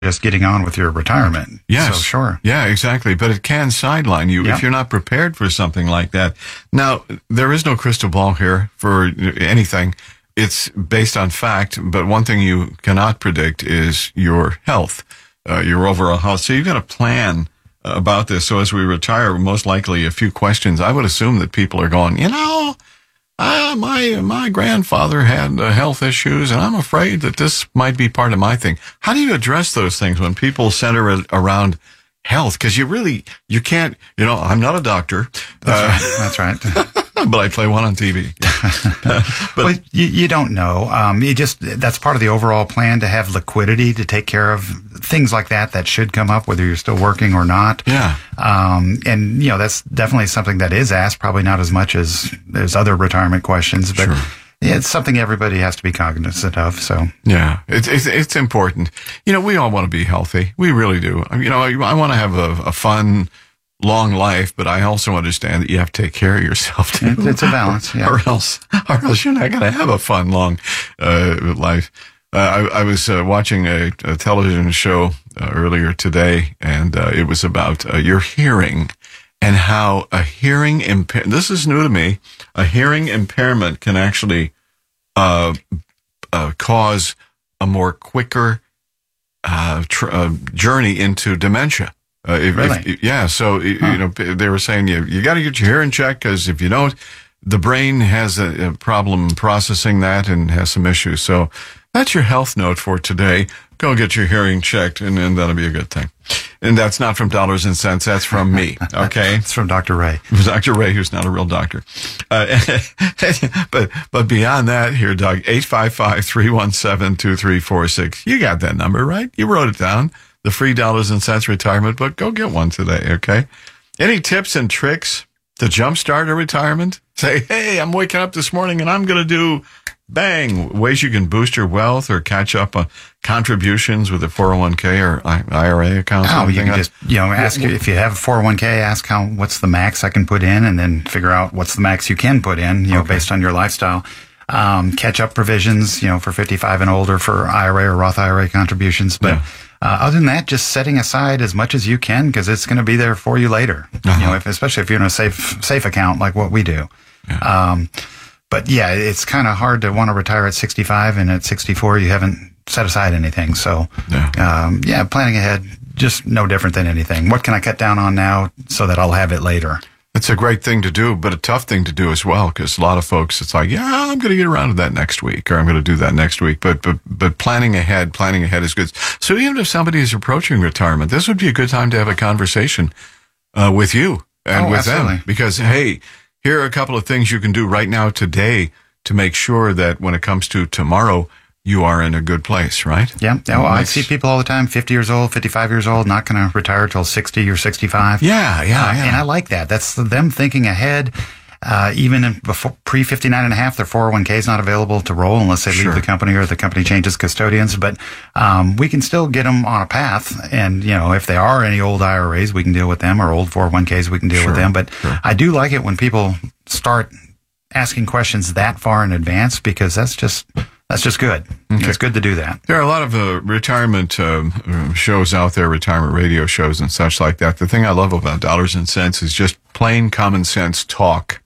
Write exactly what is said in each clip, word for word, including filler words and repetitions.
just getting on with your retirement. Yes. So, sure. Yeah, exactly. But it can sideline you Yeah. if you're not prepared for something like that. Now, there is no crystal ball here for anything. It's based on fact, but one thing you cannot predict is your health, uh, your overall health. So you've got to plan about this. So as we retire, most likely a few questions. I would assume that people are going, you know, uh, my my grandfather had uh, health issues, and I'm afraid that this might be part of my thing. How do you address those things when people center it around health? Because you really, you can't, you know, I'm not a doctor. That's uh, right. That's right. But I play one on T V. but well, you, you don't know. Um, you just, that's part of the overall plan, to have liquidity to take care of things like that that should come up, whether you're still working or not. Yeah. Um, and, you know, that's definitely something that is asked, probably not as much as there's other retirement questions, but sure. It's something everybody has to be cognizant of. So yeah, it's it's, it's important. You know, we all want to be healthy. We really do. You know, I, I want to have a, a fun, long life, but I also understand that you have to take care of yourself too. It's a balance, yeah. or else, or else you're not going to have a fun, long uh, life. Uh, I, I was uh, watching a, a television show uh, earlier today, and uh, it was about uh, your hearing and how a hearing impair. This is new to me. A hearing impairment can actually uh, uh, cause a more quicker uh, tr- uh, journey into dementia. Uh, if, really? If, yeah. So, huh. you know, they were saying you, you got to get your hearing checked, because if you don't, the brain has a, a problem processing that and has some issues. So that's your health note for today. Go get your hearing checked, and then that'll be a good thing. And that's not from Dollars and Cents. That's from me. Okay. It's from Doctor Ray. Doctor Ray, who's not a real doctor. Uh, but, but beyond that here, Doug, eight five five, three one seven, two three four six. You got that number, right? You wrote it down. The free Dollars and Cents retirement book. Go get one today, okay? Any tips and tricks to jumpstart a retirement? Say, hey, I'm waking up this morning and I'm going to do, bang, ways you can boost your wealth or catch up on contributions with a four oh one k or I R A account. Oh, you can just, you know, ask if you have a four oh one k, ask how, what's the max I can put in, and then figure out what's the max you can put in, you know, okay. based on your lifestyle. Um, catch up provisions, you know, for fifty-five and older for I R A or Roth I R A contributions. But, yeah. Uh, other than that, just setting aside as much as you can, because it's going to be there for you later. Uh-huh. You know, if, especially if you're in a safe safe account like what we do. Yeah. Um, but yeah, it's kind of hard to want to retire at sixty-five, and at sixty-four you haven't set aside anything. So yeah, um, yeah, planning ahead, just no different than anything. What can I cut down on now so that I'll have it later? It's a great thing to do, but a tough thing to do as well, because a lot of folks, it's like, yeah, I'm going to get around to that next week, or I'm going to do that next week. But, but, but planning ahead, planning ahead is good. So even if somebody is approaching retirement, this would be a good time to have a conversation, uh, with you and oh, with absolutely. them, because, hey, here are a couple of things you can do right now today to make sure that when it comes to tomorrow, you are in a good place, right? Yeah. yeah well, I see people all the time, fifty years old, fifty-five years old, not going to retire till sixty or sixty-five. Yeah, yeah, uh, yeah. And I like that. That's them thinking ahead. Uh, even in before pre fifty-nine and a half, their four oh one k is not available to roll unless they sure. leave the company or the company changes custodians. But um, we can still get them on a path. And, you know, if they are any old I R As, we can deal with them, or old four oh one k's, we can deal sure. with them. But sure. I do like it when people start asking questions that far in advance, because that's just... That's just good. Okay. It's good to do that. There are a lot of uh, retirement uh, shows out there, retirement radio shows and such like that. The thing I love about Dollars and Cents is just plain common sense talk.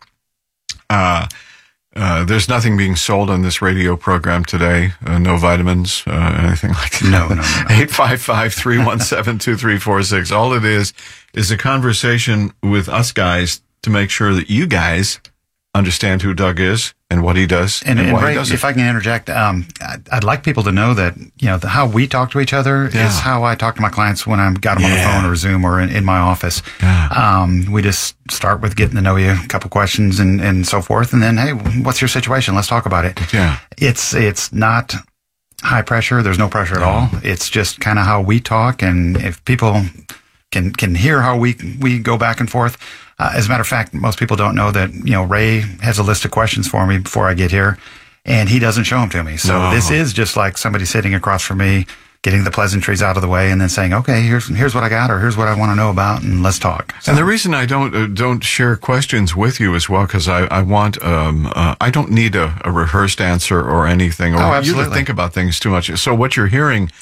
Uh, uh, there's nothing being sold on this radio program today. Uh, no vitamins, uh, anything like that. No, no, no. eight five five, three one seven, two three four six. All it is is a conversation with us guys to make sure that you guys understand who Doug is and what he does and, and, and why Ray, he does it. If I can interject, um, I'd, I'd like people to know that, you know, the, how we talk to each other yeah. is how I talk to my clients when I've got them yeah. on the phone or Zoom or in, in my office. Yeah. Um, we just start with getting to know you, a couple questions and, and so forth. And then, hey, what's your situation? Let's talk about it. Yeah. It's, it's not high pressure. There's no pressure at no. all. It's just kind of how we talk. And if people can, can hear how we, we go back and forth. Uh, as a matter of fact, most people don't know that, you know, Ray has a list of questions for me before I get here, and he doesn't show them to me. So no. this is just like somebody sitting across from me, getting the pleasantries out of the way, and then saying, okay, here's here's what I got, or here's what I want to know about, and let's talk. So, and the reason I don't uh, don't share questions with you as well, because I, I want, um, uh, I don't need a, a rehearsed answer or anything, or oh, you to think about things too much. So what you're hearing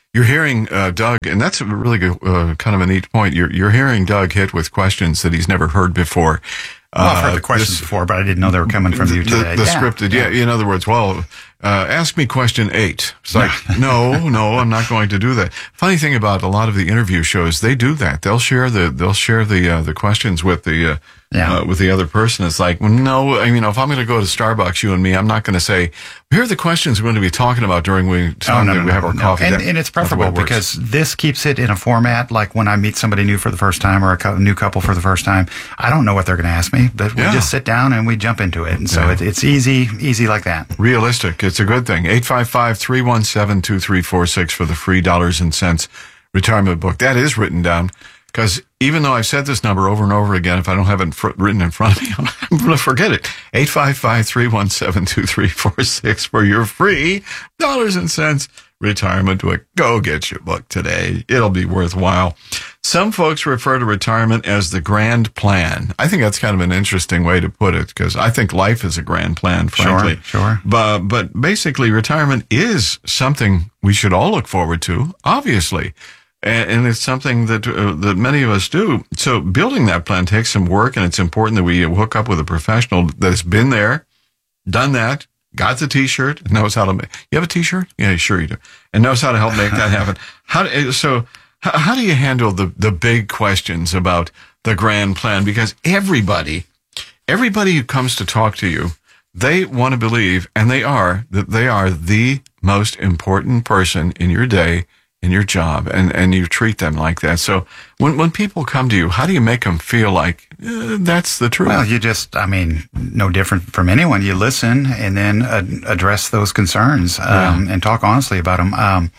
you're hearing uh, Doug, and that's a really good, uh, kind of a neat point. You're you're hearing Doug hit with questions that he's never heard before. Well, I've heard Uh, the questions this- before, but I didn't know they were coming from you the, today. The, Yeah, scripted, yeah. In other words, well, uh, ask me question eight. It's like, no, no, I'm not going to do that. Funny thing about a lot of the interview shows, they do that. They'll share the they'll share the uh, the questions with the uh, Yeah. uh, with the other person. It's like, well, no, I mean, if I'm going to go to Starbucks, you and me, I'm not going to say, here are the questions we're going to be talking about during we time Oh, no, that no, we have no, our no. coffee. And, That- and it's that's the way preferable it works. because this keeps it in a format like when I meet somebody new for the first time or a cou- new couple for the first time. I don't know what they're going to ask me, but we Yeah. just sit down and we jump into it. And so Yeah. it, it's easy, easy like that. Realistic. It's a good thing. eight five five, three one seven, two three four six for the free dollars and cents retirement book. That is written down because even though I've said this number over and over again, if I don't have it fr- written in front of me, I'm going to forget it. eight five five, three one seven, two three four six for your free dollars and cents retirement book. Go get your book today. It'll be worthwhile. Some folks refer to retirement as the grand plan. I think that's kind of an interesting way to put it because I think life is a grand plan, frankly. Sure, sure. But, but basically, retirement is something we should all look forward to, obviously. And, and it's something that uh, that many of us do. So building that plan takes some work, and it's important that we hook up with a professional that's been there, done that, got the T-shirt, knows how to make. You have a T-shirt? Yeah, sure you do. And knows how to help make that happen. How do, so how, how do you handle the, the big questions about the grand plan? Because everybody, everybody who comes to talk to you, they want to believe, and they are, that they are the most important person in your day, in your job, and, and you treat them like that. So when, when people come to you, how do you make them feel like uh, that's the truth? Well, you just, I mean, no different from anyone. You listen and then uh, address those concerns um, Yeah. and talk honestly about them. Um,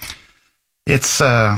it's, uh,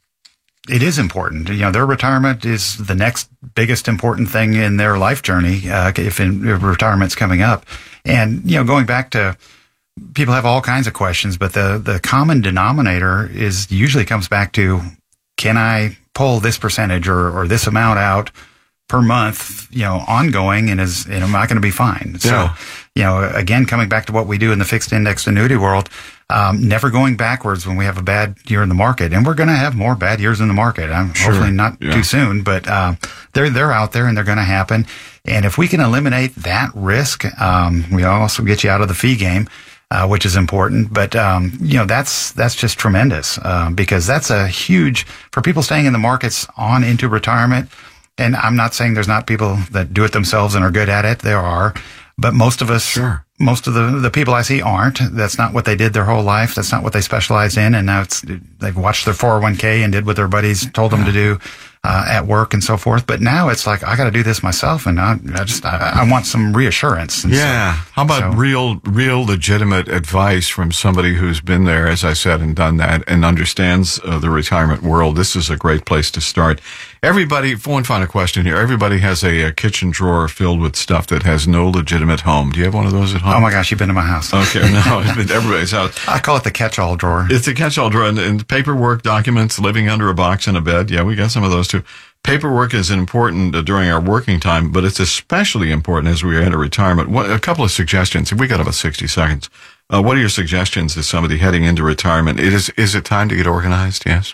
it is important. You know, their retirement is the next biggest important thing in their life journey, uh, if, in, if retirement's coming up. And, you know, going back to, people have all kinds of questions, but the, the common denominator is usually comes back to, can I pull this percentage or, or this amount out per month, you know, ongoing, and is, and am I going to be fine? So, Yeah. you know, again, coming back to what we do in the fixed indexed annuity world, um, never going backwards when we have a bad year in the market. And we're going to have more bad years in the market. I'm Sure. hopefully not Yeah. too soon, but, uh, they're, they're out there and they're going to happen. And if we can eliminate that risk, um, we also get you out of the fee game. Uh, which is important, but um, you know that's that's just tremendous uh, because that's a huge for people staying in the markets on into retirement. And I'm not saying there's not people that do it themselves and are good at it. There are, but most of us, Sure. most of the the people I see aren't. That's not what they did their whole life. That's not what they specialized in. And now it's they've watched their four oh one k and did what their buddies told them to do uh, at work and so forth. But now it's like I got to do this myself, and I, I just I, I want some reassurance. And so- Yeah. How about so- real, real legitimate advice from somebody who's been there, as I said, and done that and understands uh, the retirement world? This is a great place to start. Everybody, one final question here. Everybody has a, a kitchen drawer filled with stuff that has no legitimate home. Do you have one of those at home? Oh my gosh, you've been to my house. Okay, no, it's been everybody's house. I call it the catch-all drawer. It's a catch-all drawer, and, and paperwork, documents, living under a box in a bed. Yeah, we got some of those too. Paperwork is important uh, during our working time, but it's especially important as we enter retirement. What, a couple of suggestions. We got about sixty seconds. Uh, what are your suggestions as somebody heading into retirement? It is, is it time to get organized? Yes.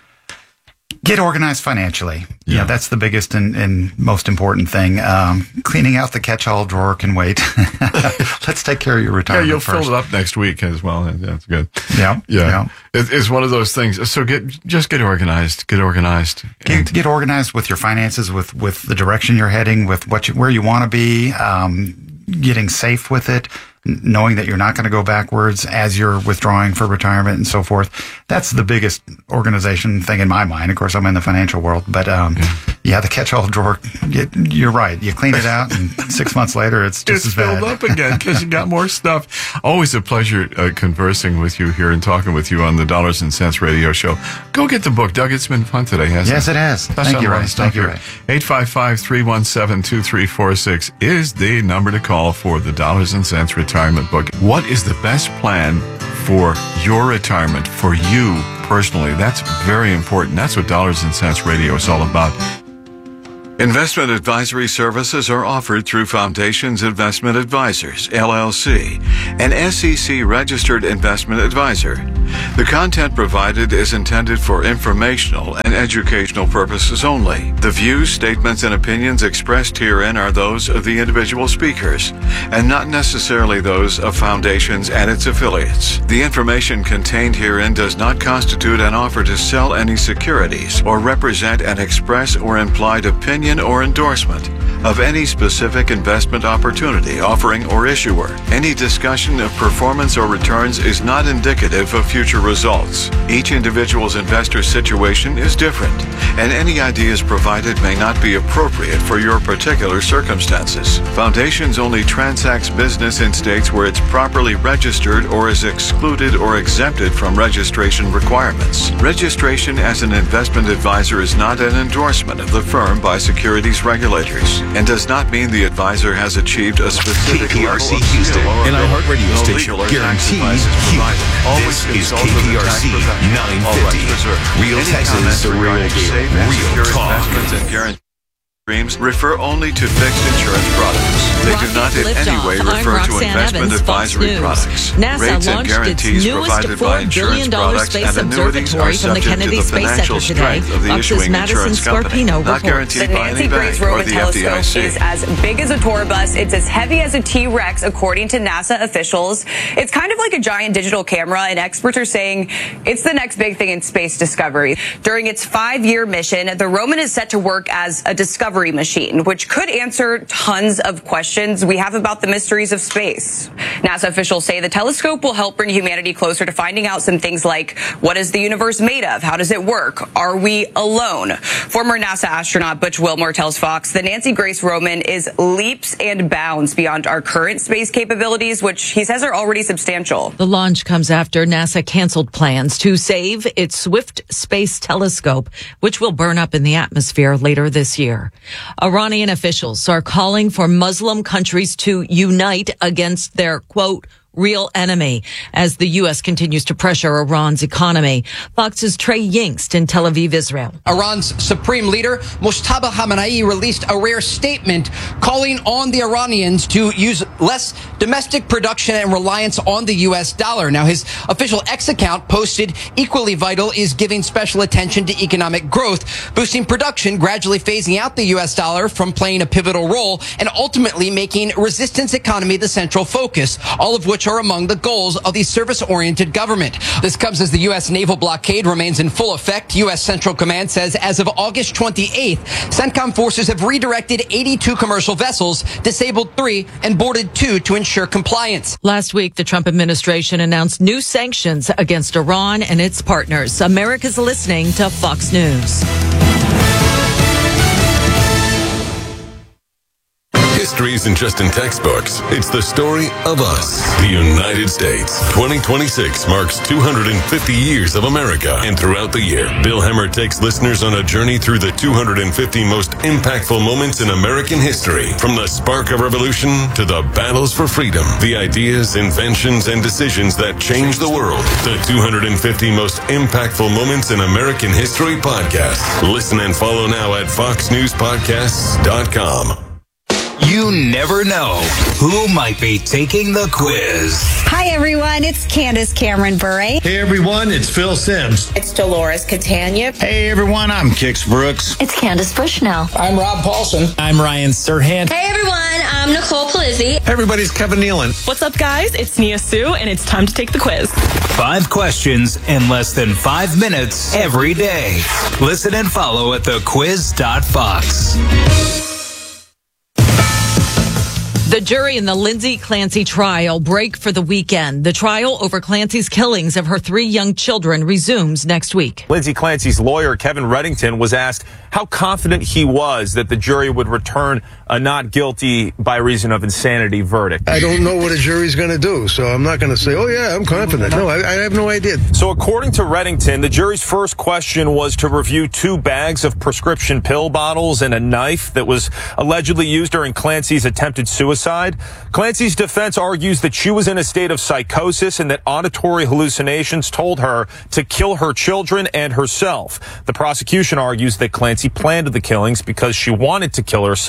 Get organized financially. Yeah, Yeah. that's the biggest and, and most important thing. Um, cleaning out the catch-all drawer can wait. Let's take care of your Yeah, retirement you'll first. fill it up next week as well. That's good. Yeah, Yeah. yeah. It, it's one of those things. So get, just get organized. Get organized. Get, get organized with your finances, with, with the direction you're heading, with what you, where you want to be, um, getting safe with it, n- knowing that you're not going to go backwards as you're withdrawing for retirement and so forth. That's the biggest organization thing in my mind. Of course, I'm in the financial world, but um, yeah. yeah, the catch-all drawer, you, you're right. You clean it out, and six months later, it's just It's as filled bad. up again because you got more stuff. Always a pleasure uh, conversing with you here and talking with you on the Dollars and Cents Radio Show. Go get the book, Doug. It's been fun today, hasn't Yes, it? it has. That's Thank a you, lot Ray. of stuff Thank you, here. Ray. eight five five, three one seven, two three four six is the number to call for the Dollars and Cents Retirement Book. What is the best plan for your retirement, for you personally? That's very important. That's what Dollars and Cents Radio is all about. Investment advisory services are offered through Foundations Investment Advisors, L L C, an S E C registered investment advisor. The content provided is intended for informational and educational purposes only. The views, statements, and opinions expressed herein are those of the individual speakers, and not necessarily those of Foundations and its affiliates. The information contained herein does not constitute an offer to sell any securities or represent an express or implied opinion or endorsement of any specific investment opportunity, offering, or issuer. Any discussion of performance or returns is not indicative of future results. Each individual's investor situation is different, and any ideas provided may not be appropriate for your particular circumstances. Foundations only transacts business in states where it's properly registered or is excluded or exempted from registration requirements. Registration as an investment advisor is not an endorsement of the firm by securities regulators, and does not mean the advisor has achieved a specific K P R C level of Houston, skill or an ability. iHeartRadio No station, legal or tax guaranteed advice is human. provided. Always This is consult K P R C with a tax professional. nine All rights fifty. reserved. Real Any Texas, comments the real regarding deal, safe and real secure talk. investments and guaranteed streams refer only to fixed insurance products. They do not in any way I'm refer to Roxanne investment Evans, Fox advisory News. products. NASA Rates and launched guarantees its newest provided four by insurance billion dollars products space and annuities observatory are from the subject Kennedy to the Space financial Center today. strength of the Fox's issuing Madison insurance company, Scarpino not reports. guaranteed The by Nancy any Grace bank or Roman the F D I telescope C. is as big as a tour bus. It's as heavy as a T-Rex, according to NASA officials. It's kind of like a giant digital camera, and experts are saying it's the next big thing in space discovery. During its five-year mission, the Roman is set to work as a discovery machine, which could answer tons of questions we have about the mysteries of space. NASA officials say the telescope will help bring humanity closer to finding out some things like, what is the universe made of? How does it work? Are we alone? Former NASA astronaut Butch Wilmore tells Fox the Nancy Grace Roman is leaps and bounds beyond our current space capabilities, which he says are already substantial. The launch comes after NASA canceled plans to save its Swift Space Telescope, which will burn up in the atmosphere later this year. Iranian officials are calling for Muslim countries to unite against their, quote, real enemy as the U S continues to pressure Iran's economy. Fox's Trey Yingst in Tel Aviv, Israel. Iran's supreme leader, Mojtaba Khamenei, released a rare statement calling on the Iranians to use less domestic production and reliance on the U S dollar. Now, his official X account posted, equally vital is giving special attention to economic growth, boosting production, gradually phasing out the U S dollar from playing a pivotal role, and ultimately making resistance economy the central focus, all of which are among the goals of the service-oriented government. This comes as the U S naval blockade remains in full effect. U S Central Command says as of August twenty-eighth, CENTCOM forces have redirected eighty-two commercial vessels, disabled three, and boarded two to ensure compliance. Last week, the Trump administration announced new sanctions against Iran and its partners. America's listening to Fox News. History isn't just in textbooks. It's the story of us, the United States. twenty twenty-six marks two hundred fifty years of America. And throughout the year, Bill Hemmer takes listeners on a journey through the two hundred fifty most impactful moments in American history. From the spark of revolution to the battles for freedom, the ideas, inventions, and decisions that changed the world. The two hundred fifty most impactful moments in American history podcast. Listen and follow now at fox news podcasts dot com. You never know who might be taking the quiz. Hi, everyone. It's Candace Cameron Bure. Hey, everyone. It's Phil Sims. It's Dolores Catania. Hey, everyone. I'm Kix Brooks. It's Candace Bushnell. I'm Rob Paulson. I'm Ryan Serhant. Hey, everyone. I'm Nicole Palizzi. Hey, everybody. It's Kevin Nealon. What's up, guys? It's Nia Sue, and it's time to take the quiz. Five questions in less than five minutes every day. Listen and follow at the quiz dot fox. The jury in the Lindsay Clancy trial break for the weekend. The trial over Clancy's killings of her three young children resumes next week. Lindsay Clancy's lawyer, Kevin Reddington, was asked how confident he was that the jury would return a not guilty by reason of insanity verdict. I don't know what a jury's going to do, so I'm not going to say, oh, yeah, I'm confident. No, I, I have no idea. So according to Reddington, the jury's first question was to review two bags of prescription pill bottles and a knife that was allegedly used during Clancy's attempted suicide. Clancy's defense argues that she was in a state of psychosis and that auditory hallucinations told her to kill her children and herself. The prosecution argues that Clancy planned the killings because she wanted to kill herself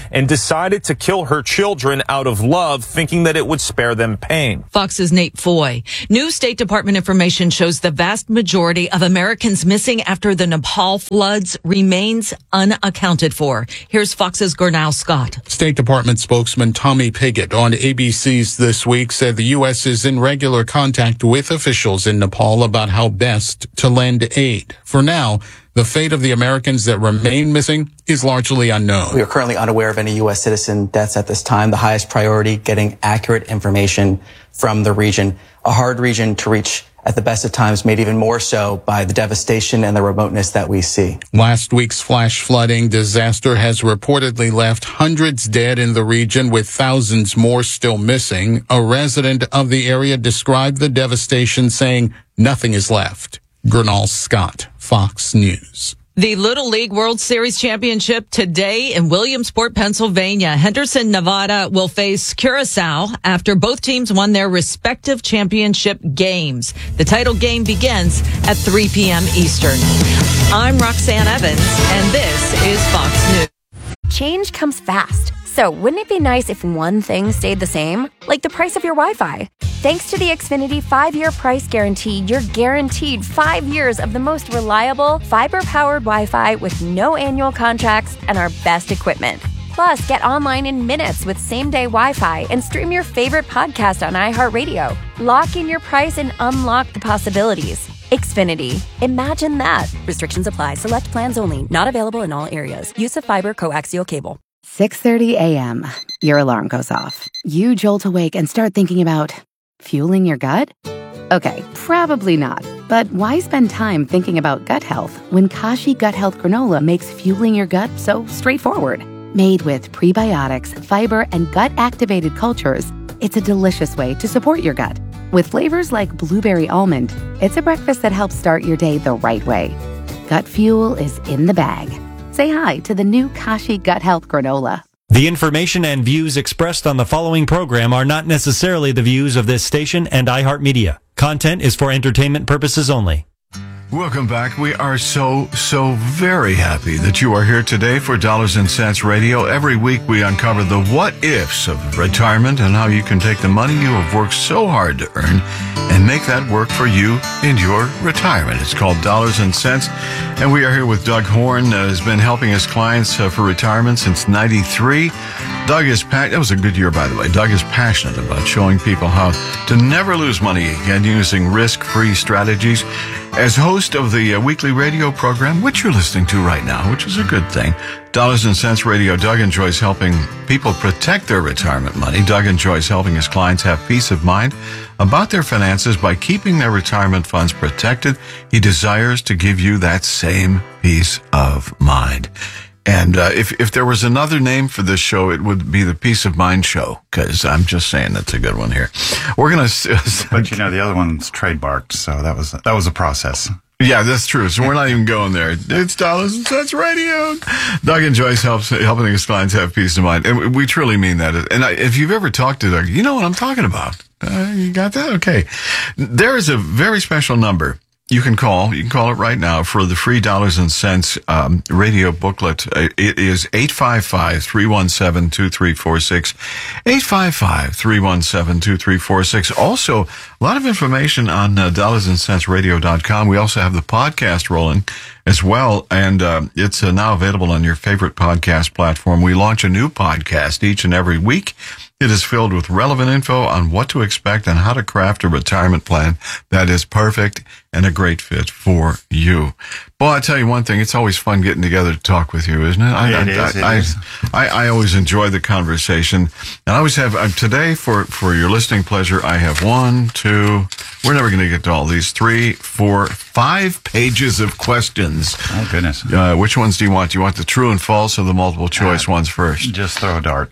and decided to kill her children out of love, thinking that it would spare them pain. Fox's Nate Foy. New State Department information shows the vast majority of Americans missing after the Nepal floods remains unaccounted for. Here's Fox's Gurnal Scott. State Department spokesman Tommy Pigott on A B C's This Week said the U S is in regular contact with officials in Nepal about how best to lend aid. For now, the fate of the Americans that remain missing is largely unknown. We are currently unaware of any U S citizen deaths at this time. The highest priority, getting accurate information from the region, a hard region to reach at the best of times, made even more so by the devastation and the remoteness that we see. Last week's flash flooding disaster has reportedly left hundreds dead in the region, with thousands more still missing. A resident of the area described the devastation, saying nothing is left. Gurnal Scott, Fox News. The Little League World Series Championship today in Williamsport, Pennsylvania. Henderson, Nevada will face Curacao after both teams won their respective championship games. The title game begins at three p.m. Eastern. I'm Roxanne Evans, and this is Fox News. Change comes fast. So wouldn't it be nice if one thing stayed the same? Like the price of your Wi-Fi. Thanks to the Xfinity five-year price guarantee, you're guaranteed five years of the most reliable, fiber-powered Wi-Fi with no annual contracts and our best equipment. Plus, get online in minutes with same-day Wi-Fi and stream your favorite podcast on iHeartRadio. Lock in your price and unlock the possibilities. Xfinity. Imagine that. Restrictions apply. Select plans only. Not available in all areas. Use of fiber coaxial cable. six thirty a.m. Your alarm goes off. You jolt awake and start thinking about fueling your gut? Okay, probably not. But why spend time thinking about gut health when Kashi Gut Health Granola makes fueling your gut so straightforward? Made with prebiotics, fiber, and gut-activated cultures, it's a delicious way to support your gut. With flavors like blueberry almond, it's a breakfast that helps start your day the right way. Gut fuel is in the bag. Say hi to the new Kashi Gut Health Granola. The information and views expressed on the following program are not necessarily the views of this station and iHeartMedia. Content is for entertainment purposes only. Welcome back. We are so, so very happy that you are here today for Dollars and Cents Radio. Every week we uncover the what-ifs of retirement and how you can take the money you have worked so hard to earn and make that work for you in your retirement. It's called Dollars and Cents, and we are here with Doug Horn, uh, has been helping his clients uh, for retirement since ninety-three. Doug is pa- that was a good year, by the way. Doug is passionate about showing people how to never lose money again using risk-free strategies. As host of the uh, weekly radio program, which you're listening to right now, which is a good thing, Dollars and Cents Radio, Doug enjoys helping people protect their retirement money. Doug enjoys helping his clients have peace of mind about their finances by keeping their retirement funds protected. He desires to give you that same peace of mind. And uh, if if there was another name for this show, it would be the Peace of Mind Show, because I'm just saying that's a good one here. We're going to... But, you know, the other one's trademarked, so that was, that was a process. Yeah, that's true. So we're not even going there. It's Dollars and Cents Radio. Doug enjoys helps, helping his clients have peace of mind. And we truly mean that. And I, if you've ever talked to Doug, you know what I'm talking about. Uh, you got that? Okay. There is a very special number you can call. You can call it right now for the free Dollars and Cents um, radio booklet. It is eight five five, three one seven, two three four six. eight five five, three one seven, two three four six. Also, a lot of information on uh, dollars and cents radio dot com. We also have the podcast rolling as well, and uh, it's uh, now available on your favorite podcast platform. We launch a new podcast each and every week. It is filled with relevant info on what to expect and how to craft a retirement plan that is perfect and a great fit for you. Well, I tell you one thing, it's always fun getting together to talk with you, isn't it? I, Yeah, it I, is, it I, is. I, I always enjoy the conversation. And I always have, uh, today, for, for your listening pleasure, I have one, two, we're never going to get to all these, three, four, five pages of questions. Oh, goodness. Uh, which ones do you want? Do you want the true and false or the multiple choice ones first? Just throw a dart.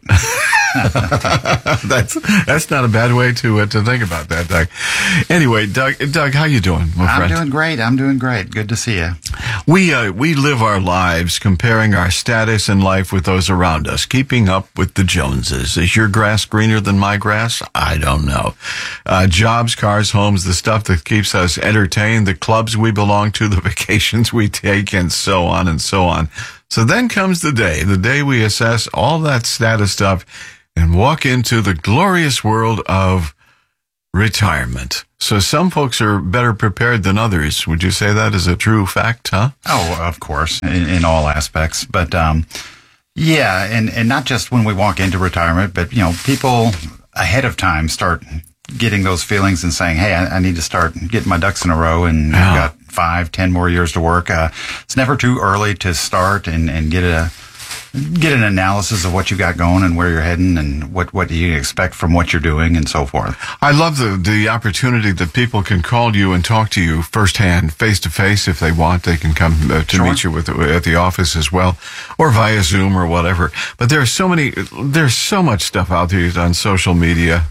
that's that's not a bad way to uh, to think about that, Doug. Anyway, Doug, Doug, how you doing, my I'm friend? doing great. I'm doing great. Good to see you. We uh, we live our lives comparing our status in life with those around us, keeping up with the Joneses. Is your grass greener than my grass? I don't know. Uh, jobs, cars, homes, the stuff that keeps us entertained, the clubs we belong to, the vacations we take, and so on and so on. So then comes the day, the day we assess all that status stuff and walk into the glorious world of retirement. So some folks are better prepared than others. Would you say that is a true fact, huh? Oh, of course, in, in all aspects. But, um, yeah, and, and not just when we walk into retirement, but, you know, people ahead of time start getting those feelings and saying, hey, I, I need to start getting my ducks in a row, and Yeah. I've got five, ten more years to work. Uh, it's never too early to start and, and get a get an analysis of what you got going and where you're heading and what, what you expect from what you're doing and so forth. I love the, the opportunity that people can call you and talk to you firsthand, face to face if they want. They can come uh, to Sure. meet you with, at the office as well, or via Zoom or whatever. But there's so many, there's so much stuff out there on social media.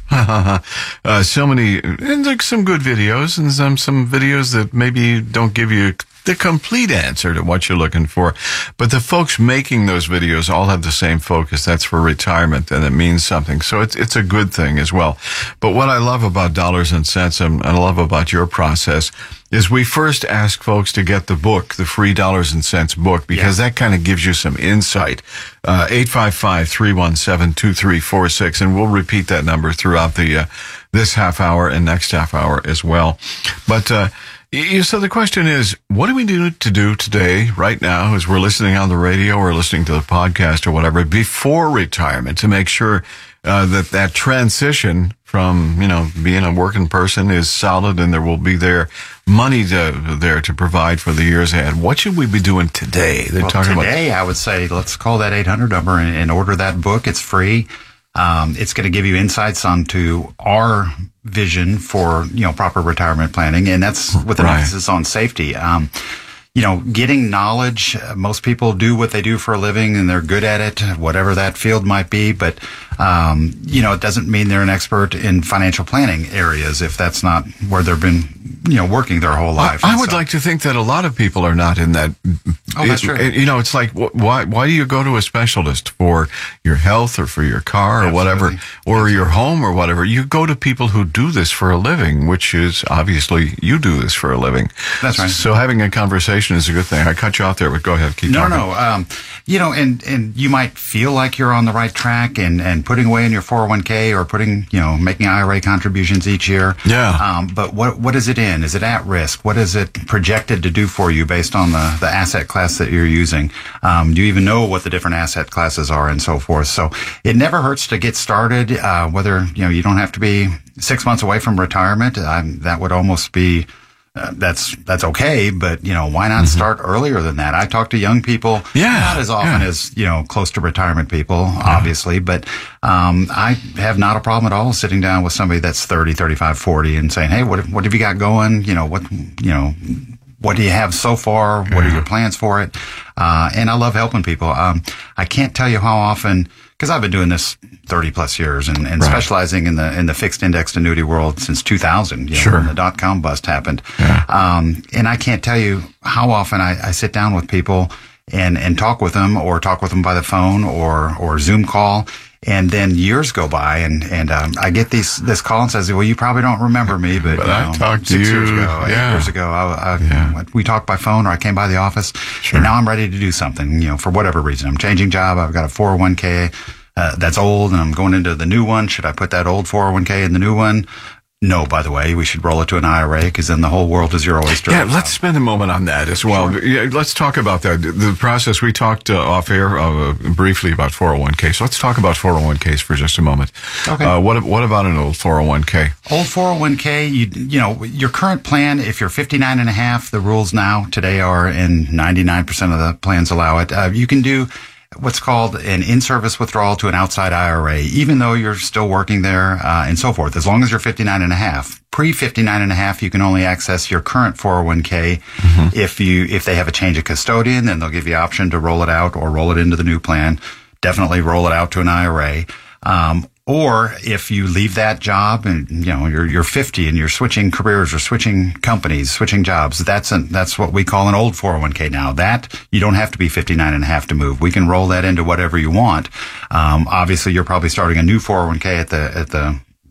uh, so many, and like some good videos and some, some videos that maybe don't give you the complete answer to what you're looking for. But the folks making those videos all have the same focus. That's for retirement, and it means something. So it's it's a good thing as well. But what I love about Dollars and Cents, and I love about your process, is we first ask folks to get the book, the free Dollars and Cents book, because that kind of gives you some insight. Uh, eight five five, three one seven, two three four six, and we'll repeat that number throughout the uh, this half hour and next half hour as well. But uh You, so the question is, what do we do to do today, right now, as we're listening on the radio or listening to the podcast or whatever, before retirement, to make sure uh, that that transition from, you know, being a working person is solid and there will be there money to, there to provide for the years ahead? What should we be doing today? They're Well, talking today, about I would say let's call that eight hundred number and, and order that book. It's free. Um, it's going to give you insights onto our vision for, you know, proper retirement planning. And that's with an Right. emphasis on safety. Um, you know, getting knowledge, uh, most people do what they do for a living and they're good at it, whatever that field might be. But, um, you know, it doesn't mean they're an expert in financial planning areas if that's not where they've been, you know, working their whole life. I, I And would so- like to think that a lot of people are not in that. Oh, that's it- true. it- You know, it's like, wh- why why do you go to a specialist for your health or for your car or whatever, or your home or whatever? You go to people who do this for a living, which is obviously you do this for a living. That's right. So having a conversation is a good thing. I cut you off there, but go ahead. Keep No, talking. no. Um, you know, and, and you might feel like you're on the right track and, and putting away in your four oh one k or putting, you know, making I R A contributions each year. Yeah. Um, but what, what is it in? Is it at risk? What is it projected to do for you based on the, the asset class that you're using? Um, do you even know what the different asset classes are and so forth? So it never hurts to get started, uh, whether, you know, you don't have to be six months away from retirement. Um, that would almost be, Uh, that's that's okay, but you know, why not start earlier than that? I talk to young people, Yeah, not as often yeah. as you know, close to retirement people, obviously, but um, I have not a problem at all sitting down with somebody that's thirty, thirty-five, forty, and saying, "Hey, what what have you got going? You know, what you know, what do you have so far? What are your plans for it?" Uh, and I love helping people. Um, I can't tell you how often, because I've been doing this thirty plus years and, and Right. specializing in the in the fixed indexed annuity world since two thousand, you know, Sure. when the dot com bust happened. Yeah. Um, and I can't tell you how often I, I sit down with people and, and talk with them or talk with them by the phone or, or Zoom call. And then years go by and, and, um, I get these, this call and says, well, you probably don't remember me, but, But you I know, talked to six you. years ago, eight Yeah. years ago, I, I, Yeah. we talked by phone or I came by the office and now I'm ready to do something, you know, for whatever reason. I'm changing job. I've got a four oh one k. Uh, that's old and I'm going into the new one. Should I put that old four oh one k in the new one? No, by the way, we should roll it to an I R A because then the whole world is your oyster. Yeah, let's spend a moment on that as well. Yeah, let's talk about that. The process, we talked uh, off air uh, briefly about four oh one k. So let's talk about four oh one k's for just a moment. Okay. Uh, what what about an old four oh one k? Old four oh one k, you, you know, your current plan, if you're fifty-nine and a half, the rules now today are, and ninety-nine percent of the plans allow it, uh, you can do what's called an in-service withdrawal to an outside I R A, even though you're still working there, uh, and so forth, as long as you're fifty-nine and a half. Pre fifty-nine and a half, you can only access your current four oh one k. Mm-hmm. If you, if they have a change of custodian, then they'll give you the option to roll it out or roll it into the new plan. Definitely roll it out to an I R A. Um, Or if you leave that job and, you know, you're, you're fifty and you're switching careers or switching companies, switching jobs, that's, a, that's what we call an old four oh one k now. That, you don't have to be fifty-nine and a half to move. We can roll that into whatever you want. Um, obviously you're probably starting a new four oh one k at the, at the,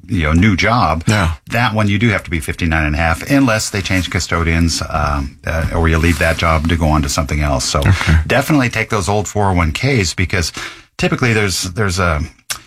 you know, new job. Yeah. That one you do have to be fifty-nine and a half unless they change custodians, um, uh, or you leave that job to go on to something else. So okay. definitely take those old four oh one k's because typically there's, there's a,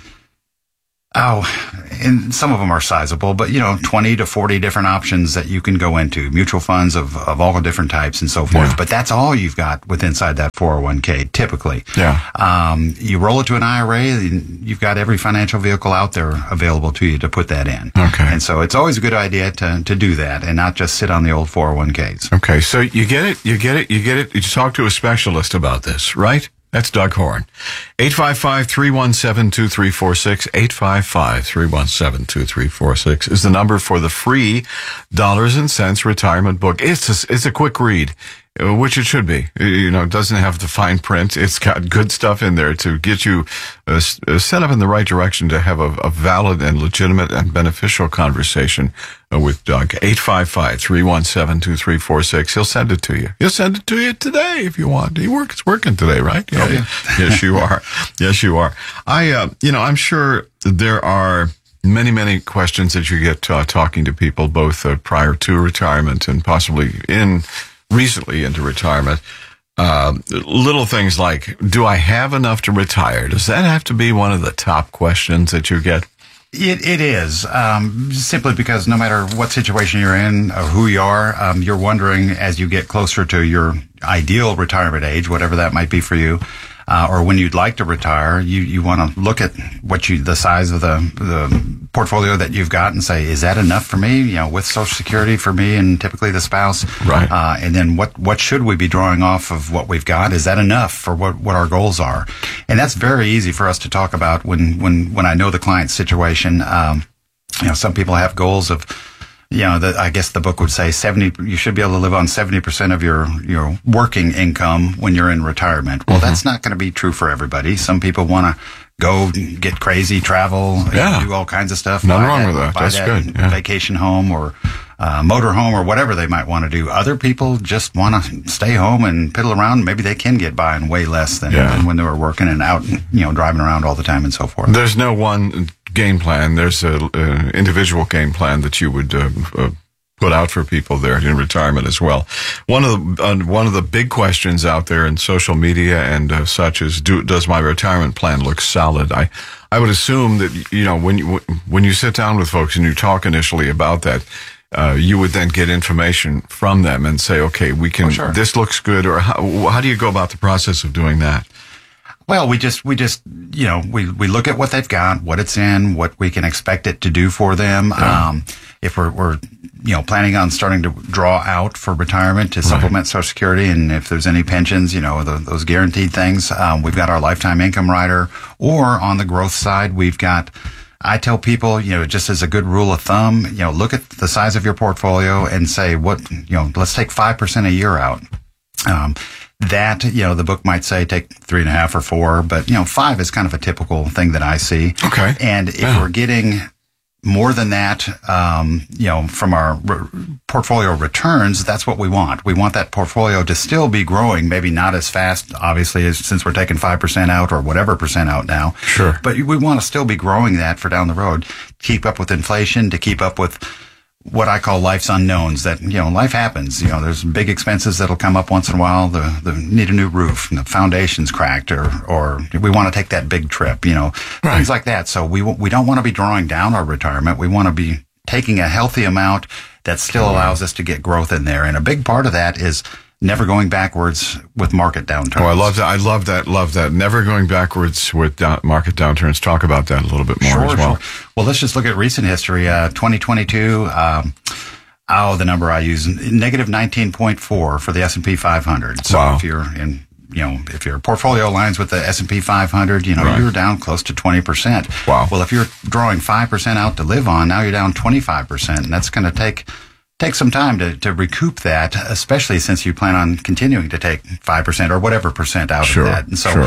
Oh, and some of them are sizable, but you know, twenty to forty different options that you can go into, mutual funds of, of all different types and so forth. Yeah. But that's all you've got with inside that four oh one k, typically. Yeah. Um, you roll it to an I R A, you've got every financial vehicle out there available to you to put that in. Okay. And so it's always a good idea to, to do that and not just sit on the old four oh one k's. Okay. So you get it, you get it, you get it. You talk to a specialist about this, right? That's Doug Horn. eight five five, three one seven, two three four six. eight five five, three one seven, two three four six is the number for the free Dollars and Cents retirement book. It's a, it's a quick read, which it should be. You know, it doesn't have the fine print. It's got good stuff in there to get you uh, set up in the right direction to have a, a valid and legitimate and beneficial conversation uh, with Doug. eight five five, three one seven, two three four six. He'll send it to you. He'll send it to you today if you want. He work, it's working today, right? Yeah. Oh, yeah. Yes, you are. Yes, you are. I, uh, you know, I'm sure there are many, many questions that you get uh, talking to people, both uh, prior to retirement and possibly in recently into retirement. Uh, little things like, do I have enough to retire? Does that have to be one of the top questions that you get? It, it is, um, simply because no matter what situation you're in or who you are, um, you're wondering as you get closer to your ideal retirement age, whatever that might be for you, uh, or when you'd like to retire, you, you want to look at what you, the size of the, the portfolio that you've got and say, is that enough for me? You know, with Social Security for me and typically the spouse. Right. Uh, and then what, what should we be drawing off of what we've got? Is that enough for what, what our goals are? And that's very easy for us to talk about when, when, when I know the client's situation. Um, you know, some people have goals of, you know, the, I guess the book would say seventy, you should be able to live on seventy percent of your, your working income when you're in retirement. Well, mm-hmm. that's not going to be true for everybody. Some people want to go get crazy, travel, yeah. do all kinds of stuff. Nothing wrong with that. That's that good. Yeah. Vacation home or uh, motor home or whatever they might want to do. Other people just want to stay home and piddle around. Maybe they can get by in way less than, yeah. than when they were working and out, you know, driving around all the time and so forth. There's no one game plan. There's a, a individual game plan that you would uh, uh, put out for people there in retirement as well. One of the uh, one of the big questions out there in social media and uh, such is, do, does my retirement plan look solid? I I would assume that, you know, when you when you sit down with folks and you talk initially about that, uh, you would then get information from them and say, okay, we can. Oh, sure. This looks good. Or how, how do you go about the process of doing that? Well, we just, we just, you know, we, we look at what they've got, what it's in, what we can expect it to do for them. Yeah. Um, if we're, we're, you know, planning on starting to draw out for retirement to supplement right. Social Security, and if there's any pensions, you know, the, those guaranteed things, um, we've got our lifetime income rider, or on the growth side, we've got, I tell people, you know, just as a good rule of thumb, you know, look at the size of your portfolio and say, what, you know, let's take five percent a year out. Um, That, you know, the book might say take three and a half or four, but, you know, five is kind of a typical thing that I see. Okay. And if yeah. we're getting more than that, um, you know, from our re- portfolio returns, that's what we want. We want that portfolio to still be growing, maybe not as fast, obviously, as, since we're taking five percent out or whatever percent out now. Sure. But we want to still be growing that for down the road, keep up with inflation, to keep up with what I call life's unknowns. That, you know, life happens. You know, there's big expenses that'll come up once in a while. The, the need a new roof, and the foundation's cracked, or, or we want to take that big trip, you know, right. things like that. So we, we don't want to be drawing down our retirement. We want to be taking a healthy amount that still allows us to get growth in there. And a big part of that is never going backwards with market downturns. Oh, I love that. I love that. Love that. Never going backwards with down, market downturns. Talk about that a little bit more sure, as well. Sure. Well, let's just look at recent history. Uh, twenty twenty-two, um, oh, the number I use, negative nineteen point four for the S and P five hundred. So wow. if you're in, you know, if your portfolio aligns with the S and P five hundred, you know, right. you're down close to twenty percent. Wow. Well, if you're drawing five percent out to live on, now you're down twenty-five percent. And that's going to take Take some time to, to recoup that, especially since you plan on continuing to take five percent or whatever percent out sure, of that. And so sure.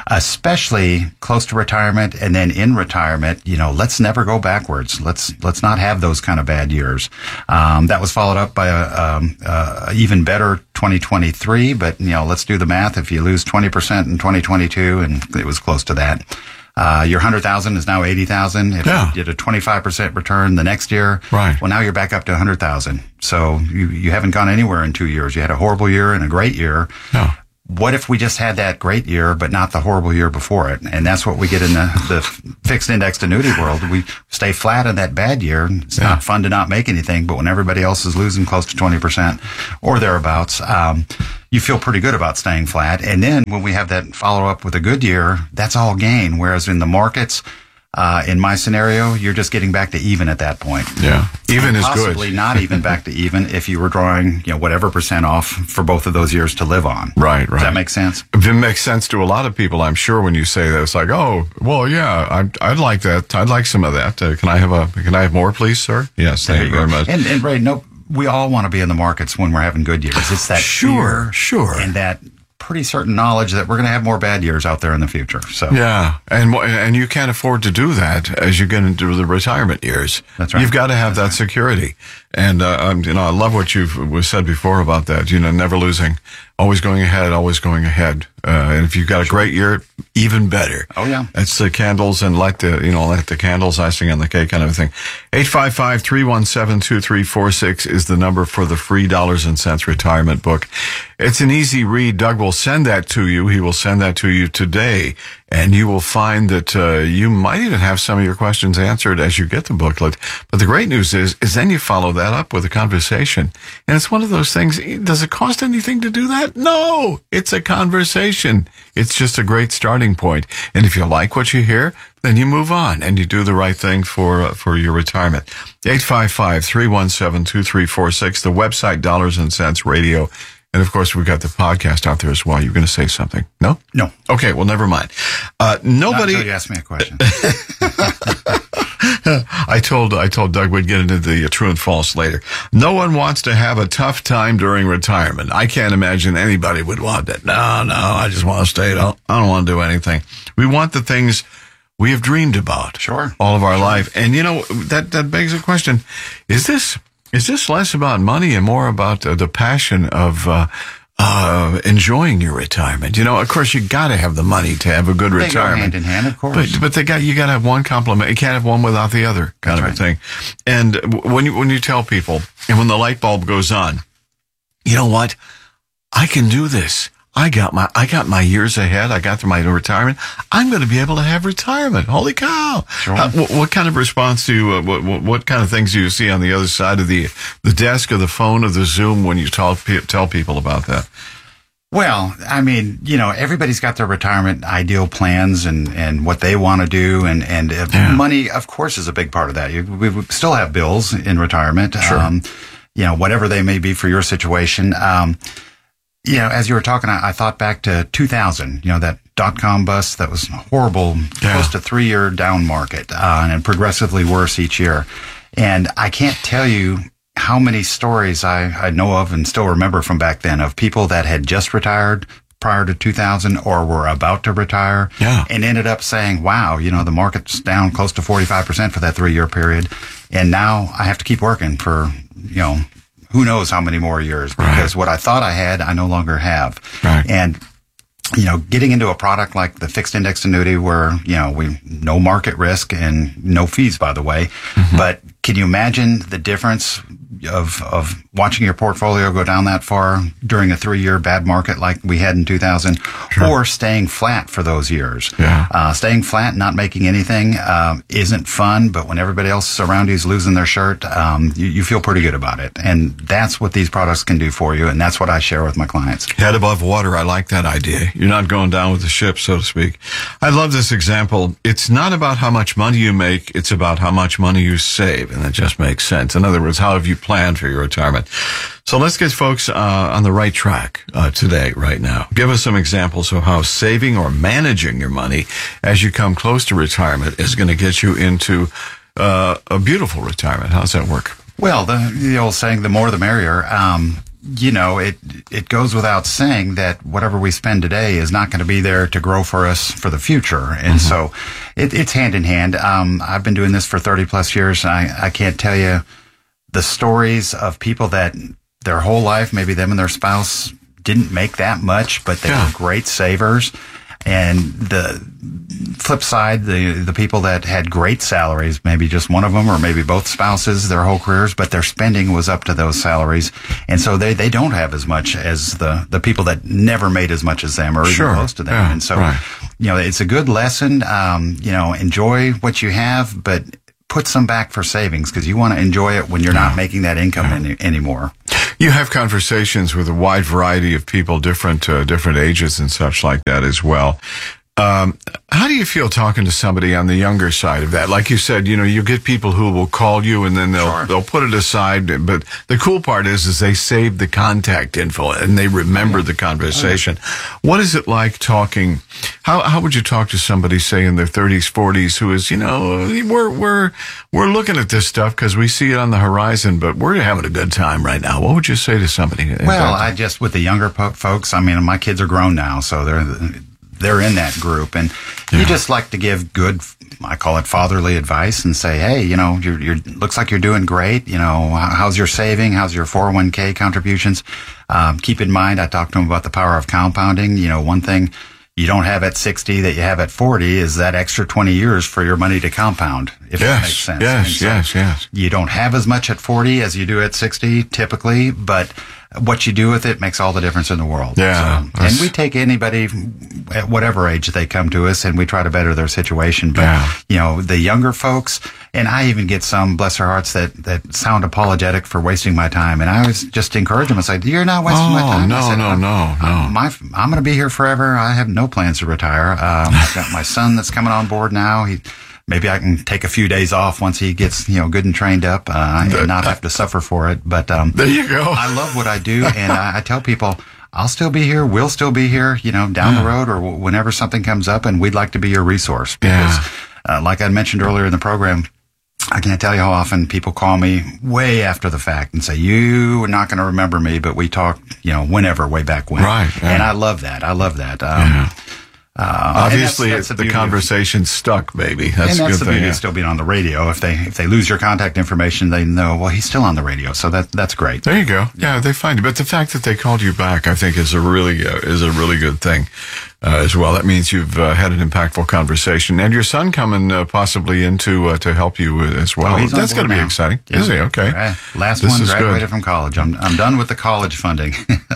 especially close to retirement and then in retirement. You know, let's never go backwards. Let's let's not have those kind of bad years. Um, that was followed up by a um, uh, even better twenty twenty-three. But you know, let's do the math. If you lose twenty percent in twenty twenty-two, and it was close to that. Uh, your one hundred thousand is now eighty thousand. If yeah. you did a twenty-five percent return the next year, right. well, now you're back up to one hundred thousand. So you, you haven't gone anywhere in two years. You had a horrible year and a great year. Yeah. What if we just had that great year, but not the horrible year before it? And that's what we get in the, the fixed indexed annuity world. We stay flat in that bad year. It's yeah. not fun to not make anything, but when everybody else is losing close to twenty percent or thereabouts, um, you feel pretty good about staying flat. And then when we have that follow up with a good year, that's all gain. Whereas in the markets, Uh, in my scenario, you're just getting back to even at that point. Yeah. Even and is good. Possibly not even back to even if you were drawing, you know, whatever percent off for both of those years to live on. Right, right. Does that make sense? It makes sense to a lot of people, I'm sure, when you say that. It's like, oh, well, yeah, I'd, I'd like that. I'd like some of that. Uh, can I have a, can I have more, please, sir? Yes, thank you, you very much. And, and Ray, no, we all want to be in the markets when we're having good years. It's that sure, fear sure. and that pretty certain knowledge that we're going to have more bad years out there in the future. So yeah, and and you can't afford to do that as you get into the retirement years. That's right. You've got to have That's that right. security. And uh, um, you know, I love what you've was said before about that. You know, never losing, always going ahead, always going ahead. Uh, and if you've got a great year, even better. Oh yeah, it's the candles and light the you know light the candles, icing on the cake kind of thing. Eight five five three one seven two three four six is the number for the free dollars and cents retirement book. It's an easy read. Doug will send that to you. He will send that to you today, and you will find that uh, you might even have some of your questions answered as you get the booklet. But the great news is, is then you follow that up with a conversation. And it's one of those things, does it cost anything to do that? No, it's a conversation. It's just a great starting point. And if you like what you hear, then you move on and you do the right thing for uh, for your retirement. eight five five three one seven two three four six, the website Dollars and Cents Radio. And of course, we've got the podcast out there as well. You're going to say something? No? No. Okay, well, never mind. Uh, nobody. Not until you ask me a question. I told I told Doug we'd get into the uh, true and false later. No one wants to have a tough time during retirement. I can't imagine anybody would want that. No, no, I just want to stay. I don't, I don't want to do anything. We want the things we have dreamed about. Sure. All of our life. And, you know, that, that begs the question, is this, is this less about money and more about uh, the passion of, uh, uh, enjoying your retirement? You know, of course, you got to have the money to have a good they retirement. Go hand in hand, of course. But, but they got, you got to have one complement. You can't have one without the other kind That's of right. a thing. And when you, when you tell people, and when the light bulb goes on, you know what? I can do this. I got my, I got my years ahead. I got to my retirement. I'm going to be able to have retirement. Holy cow. Sure. Uh, what, what kind of response do you, uh, what, what, what kind of things do you see on the other side of the, the desk or the phone or the Zoom when you talk, tell people about that? Well, I mean, you know, everybody's got their retirement ideal plans and, and what they want to do. And, and uh, Yeah. money, of course, is a big part of that. You, we we still have bills in retirement, Sure. um, you know, whatever they may be for your situation. Um, you know, as you were talking, I, I thought back to two thousand, you know, that dot-com bust that was horrible, Yeah. close to three-year down market, uh, and progressively worse each year. And I can't tell you how many stories I, I know of and still remember from back then of people that had just retired prior to two thousand or were about to retire Yeah. and ended up saying, wow, you know, the market's down close to forty-five percent for that three-year period. And now I have to keep working for, you know, who knows how many more years because Right. what I thought I had, I no longer have. Right. And you know, getting into a product like the fixed index annuity where, you know, we no market risk and no fees, by the way. Mm-hmm. But can you imagine the difference of, of watching your portfolio go down that far during a three year bad market like we had in two thousand Sure. or staying flat for those years? Yeah. Uh, staying flat, not making anything, um, isn't fun, but when everybody else around you is losing their shirt, um, you, you feel pretty good about it. And that's what these products can do for you. And that's what I share with my clients. Head above water. I like that idea. You're not going down with the ship, so to speak. I love this example. It's not about how much money you make. It's about how much money you save. And that just makes sense. In other words, how have you planned for your retirement? So let's get folks uh, on the right track uh, today, right now. Give us some examples of how saving or managing your money as you come close to retirement is going to get you into uh, a beautiful retirement. How's that work? Well, the, the old saying, the more the merrier. Um, you know, it it goes without saying that whatever we spend today is not going to be there to grow for us for the future. And mm-hmm. so it, it's hand in hand. Um, I've been doing this for thirty plus years, and I, I can't tell you the stories of people that their whole life, maybe them and their spouse didn't make that much, but they yeah. were great savers. And the flip side, the the people that had great salaries, maybe just one of them or maybe both spouses their whole careers, but their spending was up to those salaries. And so they, they don't have as much as the, the people that never made as much as them or sure. even close to them. Yeah, and so, right. you know, it's a good lesson. Um, you know, enjoy what you have, but put some back for savings because you want to enjoy it when you're yeah. not making that income yeah. any, anymore. You have conversations with a wide variety of people, different uh, different ages and such like that as well. Um, how do you feel talking to somebody on the younger side of that? Like you said, you know, you get people who will call you and then they'll sure. they'll put it aside. But the cool part is, is they save the contact info and they remember the conversation. What is it like talking? How how would you talk to somebody, say in their thirties, forties, who is, you know, we're we're we're looking at this stuff because we see it on the horizon, but we're having a good time right now. What would you say to somebody? Well, I just with the younger po- folks. I mean, my kids are grown now, so they're. They're in that group, and yeah. you just like to give good, I call it fatherly advice, and say, hey, you know, you're, you're looks like you're doing great. You know, how's your saving? How's your four oh one k contributions? Um, keep in mind, I talked to them about the power of compounding. You know, one thing you don't have at sixty that you have at forty is that extra twenty years for your money to compound, if yes, that makes sense. Yes, so yes, yes. You don't have as much at forty as you do at sixty, typically, but what you do with it makes all the difference in the world. Yeah. So, and we take anybody at whatever age they come to us and we try to better their situation. But, yeah. you know, the younger folks, and I even get some, bless their hearts, that, that sound apologetic for wasting my time. And I always just encourage them and say, you're not wasting oh, my time. No, I said, no, I'm, no, no. I'm, my, I'm going to be here forever. I have no plans to retire. Um, I've got my son that's coming on board now. He, Maybe I can take a few days off once he gets, you know, good and trained up, uh, and not have to suffer for it. But, um, there you go. I love what I do. And I, I tell people, I'll still be here. We'll still be here, you know, down yeah. the road or w- whenever something comes up, and we'd like to be your resource because, yeah. uh, like I mentioned earlier in the program, I can't tell you how often people call me way after the fact and say, you are not going to remember me, but we talked, you know, whenever, way back when. Right. Yeah. And I love that. I love that. Um, yeah. Uh, Obviously, that's, that's the, the conversation of, stuck, baby. That's, and that's a good the thing. beauty Yeah. of still being on the radio. If they if they lose your contact information, they know, well, he's still on the radio. So that that's great. There you go. Yeah, they find you. But the fact that they called you back, I think, is a really uh, is a really good thing uh, as well. That means you've uh, had an impactful conversation, and your son coming uh, possibly in to uh, to help you as well. Oh, That's going to be exciting, yeah. is he? Okay. Right. Last this one is graduated good. from college. I'm I'm done with the college funding.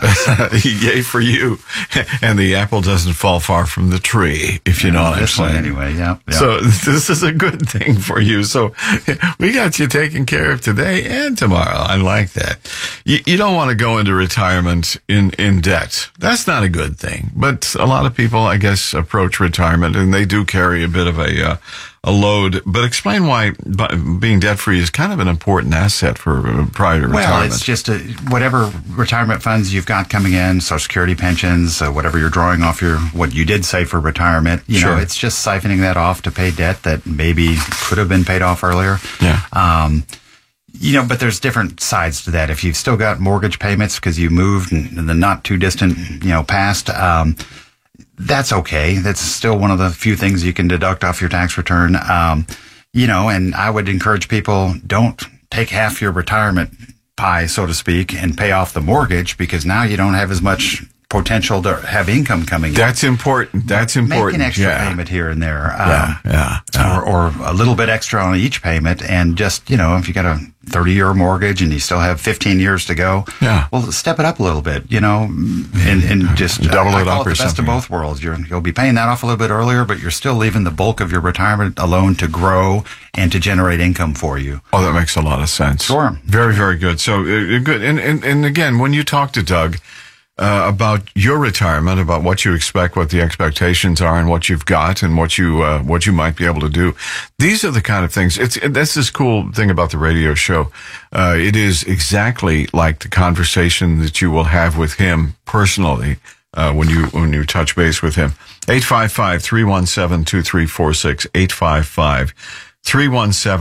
Yay for you! And the apple doesn't fall far from the tree, if you yeah, know what I'm this saying. One anyway, yeah, yeah. So this is a good thing for you. So we got you taken care of today and tomorrow. I like that. You, you don't want to go into retirement in, in debt. That's not a good thing. But a lot of people, I guess, approach retirement and they do carry a bit of a, uh, a load. But explain why being debt free is kind of an important asset for uh, prior to well, retirement. Well, it's just a, whatever retirement funds you've got coming in, Social Security pensions, uh, whatever you're drawing off your, what you did save for retirement, you sure. know, it's just siphoning that off to pay debt that maybe could have been paid off earlier. Yeah. Um, you know, but there's different sides to that. If you've still got mortgage payments because you moved in, in the not too distant, you know, past, um, that's okay. That's still one of the few things you can deduct off your tax return. Um, you know, and I would encourage people, don't take half your retirement pie, so to speak, and pay off the mortgage because now you don't have as much potential to have income coming in. That's important. That's important. Make an extra yeah. payment here and there. Yeah, um, yeah, yeah. Or, or a little bit extra on each payment. And just, you know, if you got a thirty-year mortgage and you still have fifteen years to go, yeah. well, step it up a little bit, you know, and, and just double I, it I call up it or the best something. of both worlds. You're, you'll be paying that off a little bit earlier, but you're still leaving the bulk of your retirement alone to grow and to generate income for you. Oh, that makes a lot of sense. Sure. Very, very good. So uh, good. And, and, and again, when you talk to Doug, Uh, about your retirement, about what you expect, what the expectations are, and what you've got, and what you uh, what you might be able to do. These are the kind of things. It's that's this cool thing about the radio show. Uh, it is exactly like the conversation that you will have with him personally uh, when you when you touch base with him. eight five five, three one seven, two three four six. eight five five, three one seven,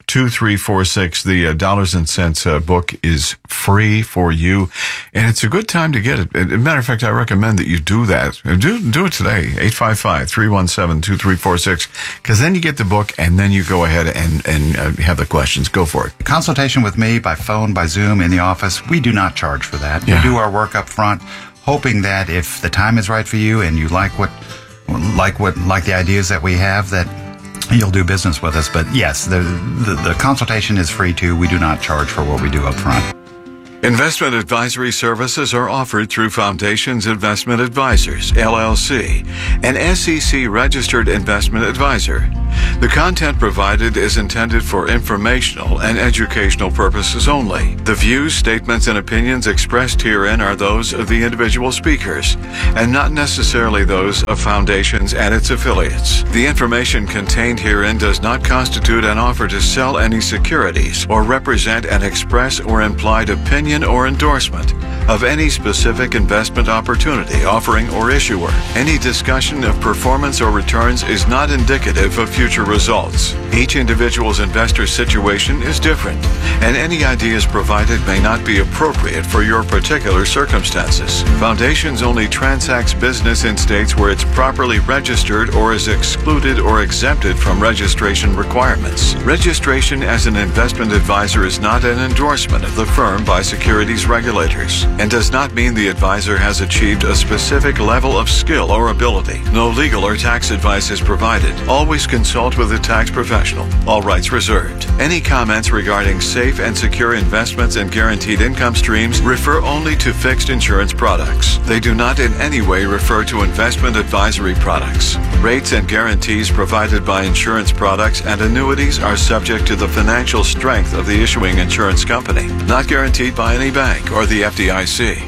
two three four six. The uh, Dollars and Cents uh, book is free for you, and it's a good time to get it. As a matter of fact, I recommend that you do that. Do, do it today, eight five five, three one seven, two three four six, because then you get the book, and then you go ahead and, and uh, have the questions. Go for it. Consultation with me by phone, by Zoom, in the office, we do not charge for that. Yeah. We do our work up front, hoping that if the time is right for you and you like what, like what, like the ideas that we have, that you'll do business with us. But yes, the, the, the consultation is free too. We do not charge for what we do up front. Investment advisory services are offered through Foundations Investment Advisors, L L C, an S E C-registered investment advisor. The content provided is intended for informational and educational purposes only. The views, statements, and opinions expressed herein are those of the individual speakers, and not necessarily those of Foundations and its affiliates. The information contained herein does not constitute an offer to sell any securities or represent an express or implied opinion or endorsement of any specific investment opportunity, offering, or issuer. Any discussion of performance or returns is not indicative of future results. Each individual's investor situation is different, and any ideas provided may not be appropriate for your particular circumstances. Foundations only transacts business in states where it's properly registered or is excluded or exempted from registration requirements. Registration as an investment advisor is not an endorsement of the firm by securities regulators, and does not mean the advisor has achieved a specific level of skill or ability. No legal or tax advice is provided. Always consult with a tax professional. All rights reserved. Any comments regarding safe and secure investments and guaranteed income streams refer only to fixed insurance products. They do not in any way refer to investment advisory products. Rates and guarantees provided by insurance products and annuities are subject to the financial strength of the issuing insurance company, not guaranteed by any bank or the F D I C.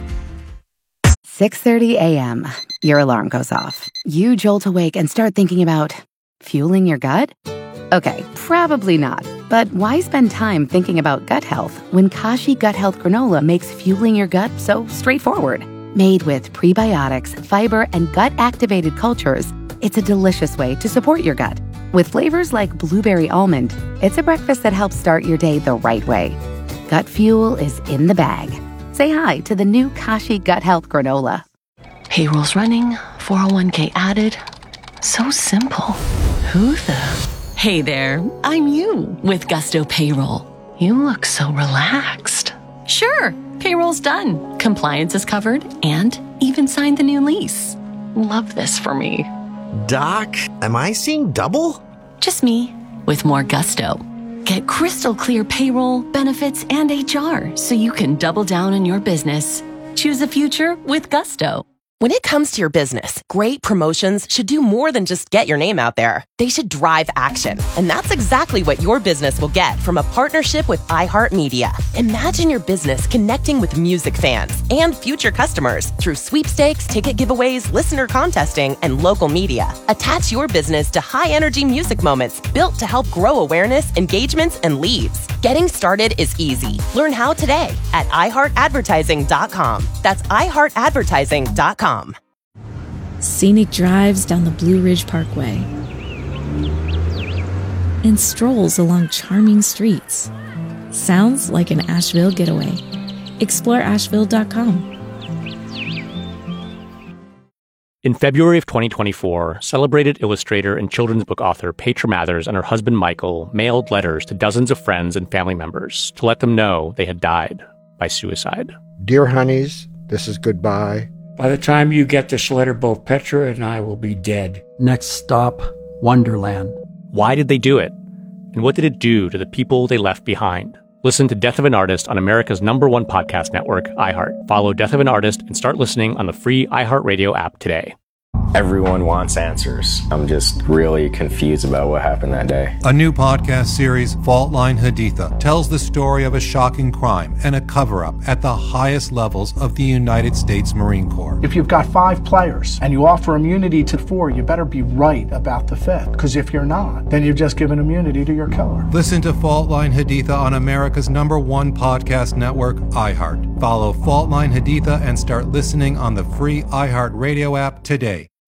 six thirty a.m. Your alarm goes off. You jolt awake and start thinking about fueling your gut? Okay, probably not. But why spend time thinking about gut health when Kashi Gut Health Granola makes fueling your gut so straightforward? Made with prebiotics, fiber, and gut-activated cultures, it's a delicious way to support your gut. With flavors like blueberry almond, it's a breakfast that helps start your day the right way. Gut fuel is in the bag. Say hi to the new Kashi Gut Health Granola. Payroll's running, four oh one k added. So simple. Who the? Hey there, I'm you with Gusto Payroll. You look so relaxed. Sure, payroll's done. Compliance is covered and even signed the new lease. Love this for me. Doc, am I seeing double? Just me with more Gusto. Get crystal clear payroll, benefits, and H R so you can double down on your business. Choose a future with Gusto. When it comes to your business, great promotions should do more than just get your name out there. They should drive action. And that's exactly what your business will get from a partnership with iHeartMedia. Imagine your business connecting with music fans and future customers through sweepstakes, ticket giveaways, listener contesting, and local media. Attach your business to high-energy music moments built to help grow awareness, engagements, and leads. Getting started is easy. Learn how today at i heart advertising dot com. That's i heart advertising dot com. Scenic drives down the Blue Ridge Parkway and strolls along charming streets. Sounds like an Asheville getaway. explore asheville dot com. In February of twenty twenty-four, celebrated illustrator and children's book author Petra Mathers and her husband Michael mailed letters to dozens of friends and family members to let them know they had died by suicide. Dear honeys, this is goodbye. By the time you get this letter, both Petra and I will be dead. Next stop, Wonderland. Why did they do it? And what did it do to the people they left behind? Listen to Death of an Artist on America's number one podcast network, iHeart. Follow Death of an Artist and start listening on the free iHeartRadio app today. Everyone wants answers. I'm just really confused about what happened that day. A new podcast series, Fault Line Haditha, tells the story of a shocking crime and a cover-up at the highest levels of the United States Marine Corps. If you've got five players and you offer immunity to four, you better be right about the fifth. Because if you're not, then you've just given immunity to your killer. Listen to Fault Line Haditha on America's number one podcast network, iHeart. Follow Fault Line Haditha and start listening on the free iHeartRadio app today.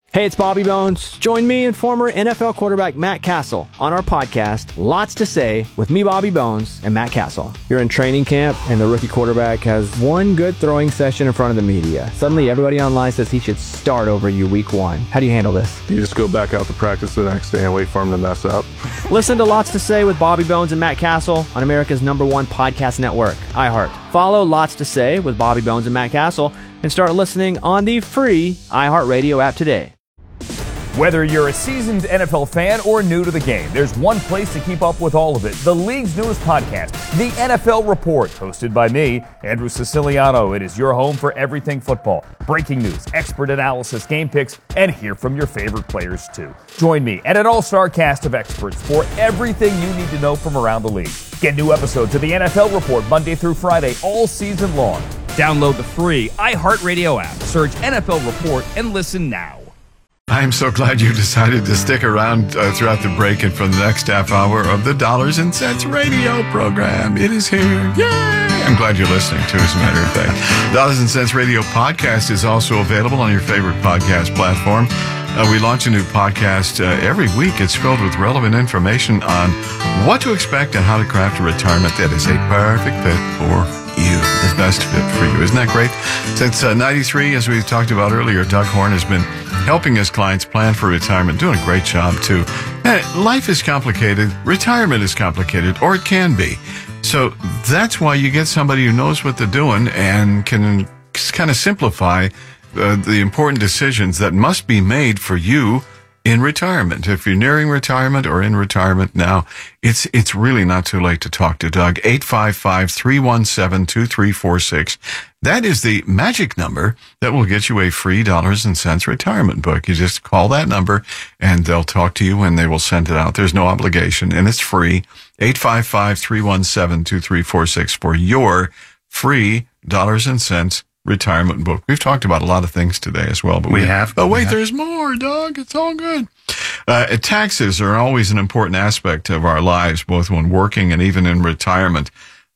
Hey, it's Bobby Bones. Join me and former N F L quarterback Matt Castle on our podcast, Lots to Say, with me, Bobby Bones, and Matt Castle. You're in training camp, and the rookie quarterback has one good throwing session in front of the media. Suddenly, everybody online says he should start over you week one. How do you handle this? You just go back out to practice the next day and wait for him to mess up. Listen to Lots to Say with Bobby Bones and Matt Castle on America's number one podcast network, iHeart. Follow Lots to Say with Bobby Bones and Matt Castle and start listening on the free iHeartRadio app today. Whether you're a seasoned N F L fan or new to the game, there's one place to keep up with all of it. The league's newest podcast, The N F L Report, hosted by me, Andrew Siciliano. It is your home for everything football. Breaking news, expert analysis, game picks, and hear from your favorite players too. Join me and an all-star cast of experts for everything you need to know from around the league. Get new episodes of The N F L Report Monday through Friday all season long. Download the free iHeartRadio app, search N F L Report, and listen now. I'm so glad you decided to stick around uh, throughout the break and for the next half hour of the Dollars and Cents radio program. It is here. Yay! I'm glad you're listening, too, as a matter of fact. Dollars and Cents radio podcast is also available on your favorite podcast platform. Uh, we launch a new podcast uh, every week. It's filled with relevant information on what to expect and how to craft a retirement that is a perfect fit for you, the best fit for you. Isn't that great? Since uh, ninety-three, as we talked about earlier, Doug Horn has been helping his clients plan for retirement, doing a great job too. And life is complicated. Retirement is complicated, or it can be. So that's why you get somebody who knows what they're doing and can kind of simplify uh, the important decisions that must be made for you in retirement. If you're nearing retirement or in retirement now, it's it's really not too late to talk to Doug. eight five five, three one seven, two three four six. That is the magic number that will get you a free Dollars and Cents retirement book. You just call that number and they'll talk to you and they will send it out. There's no obligation and it's free. eight five five, three one seven, two three four six for your free Dollars and Cents retirement book. We've talked about a lot of things today as well, but we, we have. Oh, wait, have. there's more, Doug. It's all good. Uh, taxes are always an important aspect of our lives, both when working and even in retirement.